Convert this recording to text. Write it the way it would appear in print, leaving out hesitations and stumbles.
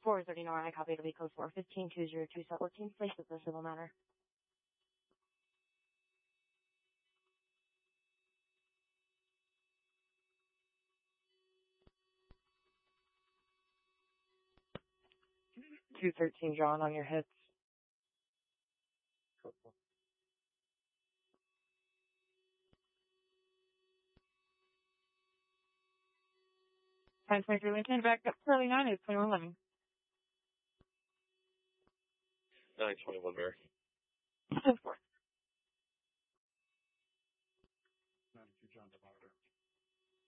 4:30 I copy. It'll be code 415-202 Sutler Team. Place with the civil matter. $213 John on your hits. Time 23 Lincoln, back up early 9 is 2111. 921 Bear. 10-4.